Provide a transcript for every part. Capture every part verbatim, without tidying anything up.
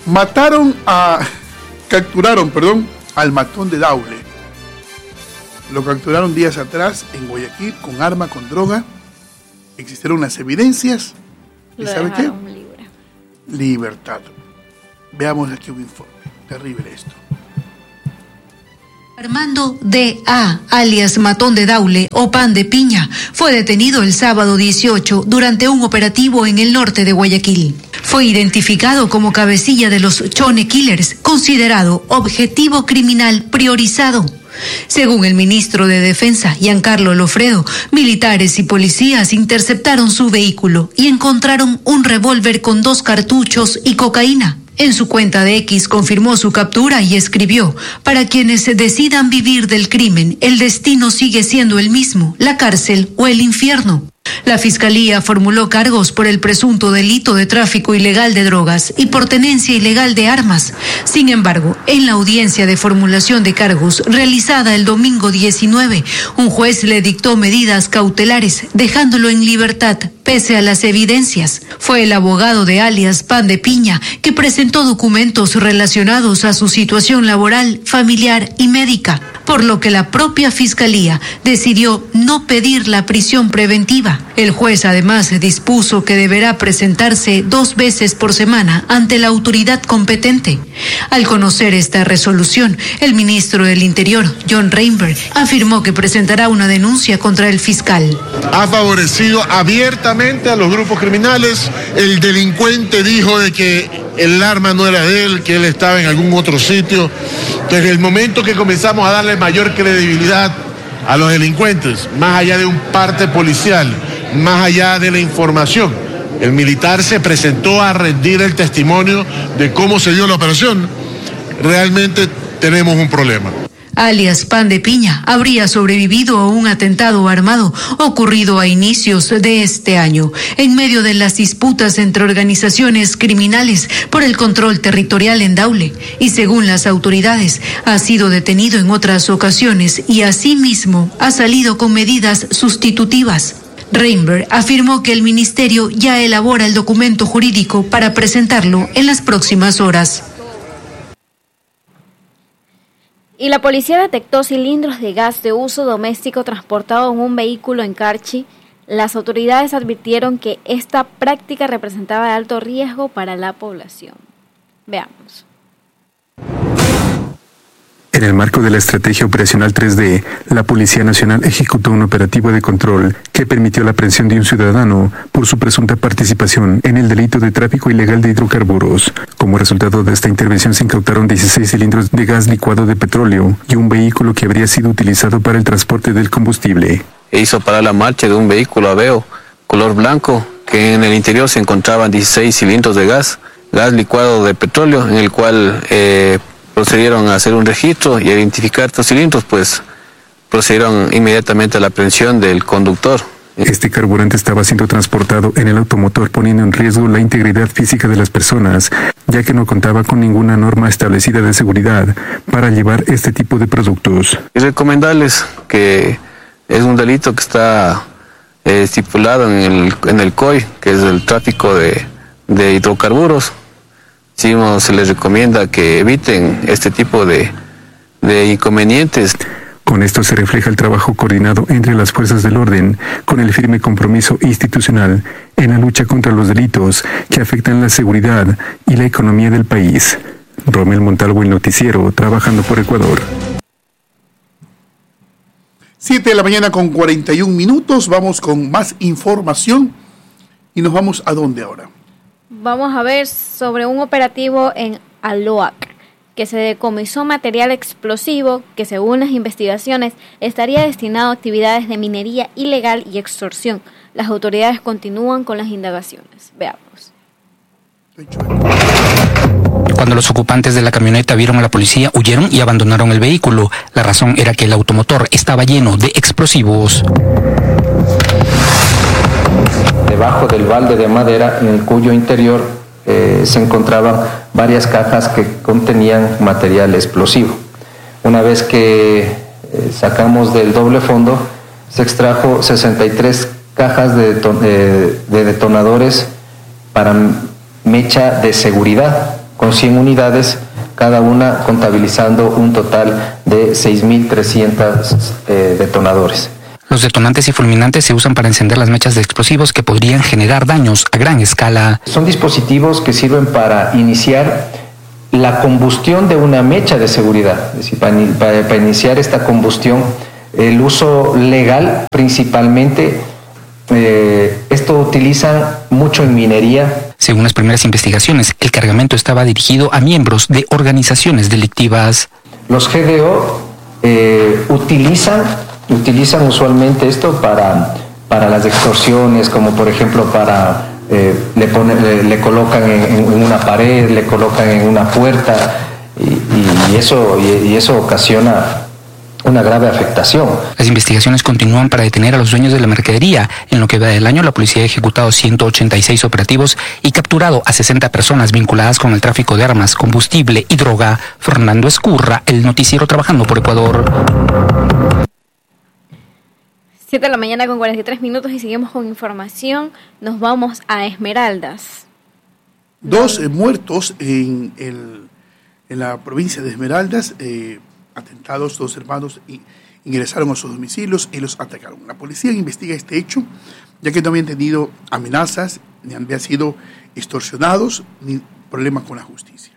Mataron a... Capturaron, perdón, al matón de Daule. Lo capturaron días atrás en Guayaquil con arma, con droga. Existieron las evidencias. ¿Y sabe qué? Libre. Libertad. Veamos aquí un informe. Terrible esto. Armando D A, alias Matón de Daule o Pan de Piña, fue detenido el sábado dieciocho durante un operativo en el norte de Guayaquil. Fue identificado como cabecilla de los Chone Killers, considerado objetivo criminal priorizado. Según el ministro de Defensa, Giancarlo Lofredo, militares y policías interceptaron su vehículo y encontraron un revólver con dos cartuchos y cocaína. En su cuenta de X confirmó su captura y escribió: para quienes decidan vivir del crimen, el destino sigue siendo el mismo, la cárcel o el infierno. La Fiscalía formuló cargos por el presunto delito de tráfico ilegal de drogas y por tenencia ilegal de armas. Sin embargo, en la audiencia de formulación de cargos realizada el domingo diecinueve, un juez le dictó medidas cautelares, dejándolo en libertad pese a las evidencias. Fue el abogado de alias Pan de Piña que presentó documentos relacionados a su situación laboral, familiar y médica, por lo que la propia Fiscalía decidió no pedir la prisión preventiva. El juez además dispuso que deberá presentarse dos veces por semana ante la autoridad competente. Al conocer esta resolución, el ministro del Interior, John Reinberg, afirmó que presentará una denuncia contra el fiscal. Ha favorecido abiertamente a los grupos criminales. El delincuente dijo de que el arma no era de él, que él estaba en algún otro sitio. Desde el momento que comenzamos a darle mayor credibilidad a los delincuentes, más allá de un parte policial, más allá de la información, el militar se presentó a rendir el testimonio de cómo se dio la operación. Realmente tenemos un problema. Alias Pan de Piña habría sobrevivido a un atentado armado ocurrido a inicios de este año, en medio de las disputas entre organizaciones criminales por el control territorial en Daule, y según las autoridades, ha sido detenido en otras ocasiones y asimismo ha salido con medidas sustitutivas. Reinberg afirmó que el ministerio ya elabora el documento jurídico para presentarlo en las próximas horas. Y la policía detectó cilindros de gas de uso doméstico transportados en un vehículo en Carchi. Las autoridades advirtieron que esta práctica representaba de alto riesgo para la población. Veamos. En el marco de la Estrategia Operacional tres D, la Policía Nacional ejecutó un operativo de control que permitió la aprehensión de un ciudadano por su presunta participación en el delito de tráfico ilegal de hidrocarburos. Como resultado de esta intervención se incautaron dieciséis cilindros de gas licuado de petróleo y un vehículo que habría sido utilizado para el transporte del combustible. Hizo parar la marcha de un vehículo Aveo color blanco, que en el interior se encontraban dieciséis cilindros de gas, gas licuado de petróleo, en el cual eh, procedieron a hacer un registro y a identificar estos cilindros, pues procedieron inmediatamente a la aprehensión del conductor. Este carburante estaba siendo transportado en el automotor, poniendo en riesgo la integridad física de las personas, ya que no contaba con ninguna norma establecida de seguridad para llevar este tipo de productos. Y recomendarles que es un delito que está eh, estipulado en el, en el C O I, que es el tráfico de, de hidrocarburos. Sí, se les recomienda que eviten este tipo de, de inconvenientes. Con esto se refleja el trabajo coordinado entre las fuerzas del orden, con el firme compromiso institucional en la lucha contra los delitos que afectan la seguridad y la economía del país. Romel Montalvo, el noticiero, trabajando por Ecuador. Siete de la mañana con cuarenta y un minutos, vamos con más información y nos vamos a dónde ahora. Vamos a ver sobre un operativo en Aloac, que se decomisó material explosivo que, según las investigaciones, estaría destinado a actividades de minería ilegal y extorsión. Las autoridades continúan con las indagaciones. Veamos. Cuando los ocupantes de la camioneta vieron a la policía, huyeron y abandonaron el vehículo. La razón era que el automotor estaba lleno de explosivos. Debajo del balde de madera, en cuyo interior eh, se encontraban varias cajas que contenían material explosivo. Una vez que eh, sacamos del doble fondo, se extrajo sesenta y tres cajas de, deton- eh, de detonadores para mecha de seguridad, con cien unidades, cada una contabilizando un total de seis mil trescientos eh, detonadores. Los detonantes y fulminantes se usan para encender las mechas de explosivos que podrían generar daños a gran escala. Son dispositivos que sirven para iniciar la combustión de una mecha de seguridad. Es decir, para, para, para iniciar esta combustión, el uso legal principalmente, eh, esto utilizan mucho en minería. Según las primeras investigaciones, el cargamento estaba dirigido a miembros de organizaciones delictivas. Los G D O eh, utilizan, utilizan usualmente esto para, para las extorsiones, como por ejemplo para eh, le, pone, le, le colocan en, en una pared, le colocan en una puerta y, y, y, eso, y, y eso ocasiona una grave afectación. Las investigaciones continúan para detener a los dueños de la mercadería. En lo que va del año, la policía ha ejecutado ciento ochenta y seis operativos y capturado a sesenta personas vinculadas con el tráfico de armas, combustible y droga. Fernando Escurra, el noticiero Trabajando por Ecuador. siete de la mañana con cuarenta y tres minutos y seguimos con información. Nos vamos a Esmeraldas. Dos eh, muertos en, el, en la provincia de Esmeraldas. Eh, atentados, dos hermanos ingresaron a sus domicilios y los atacaron. La policía investiga este hecho, ya que no habían tenido amenazas, ni habían sido extorsionados, ni problemas con la justicia.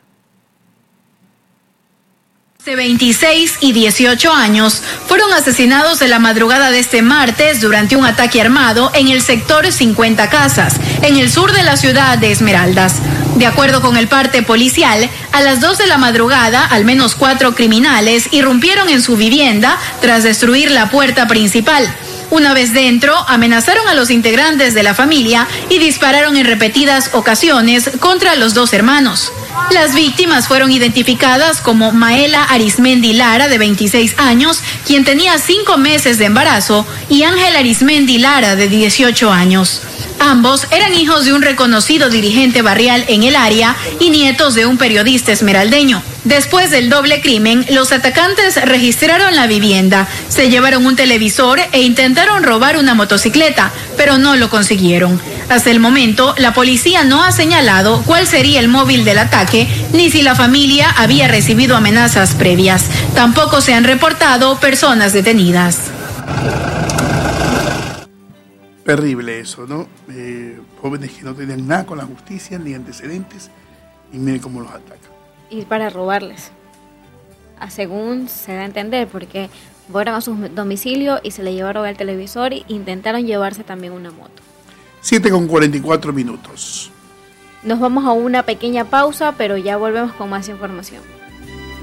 De veintiséis y dieciocho años fueron asesinados en la madrugada de este martes durante un ataque armado en el sector cincuenta Casas, en el sur de la ciudad de Esmeraldas. De acuerdo con el parte policial, a las dos de la madrugada, al menos cuatro criminales irrumpieron en su vivienda tras destruir la puerta principal. Una vez dentro, amenazaron a los integrantes de la familia y dispararon en repetidas ocasiones contra los dos hermanos. Las víctimas fueron identificadas como Maela Arismendi Lara, de veintiséis años, quien tenía cinco meses de embarazo, y Ángel Arismendi Lara, de dieciocho años. Ambos eran hijos de un reconocido dirigente barrial en el área y nietos de un periodista esmeraldeño. Después del doble crimen, los atacantes registraron la vivienda, se llevaron un televisor e intentaron robar una motocicleta, pero no lo consiguieron. Hasta el momento, la policía no ha señalado cuál sería el móvil del ataque, ni si la familia había recibido amenazas previas. Tampoco se han reportado personas detenidas. Terrible eso, ¿no? Eh, jóvenes que no tenían nada con la justicia, ni antecedentes, y miren cómo los atacan. Y para robarles, a según se da a entender, porque fueron a su domicilio y se le llevaron el televisor e intentaron llevarse también una moto. siete con cuarenta y cuatro minutos. Nos vamos a una pequeña pausa, pero ya volvemos con más información.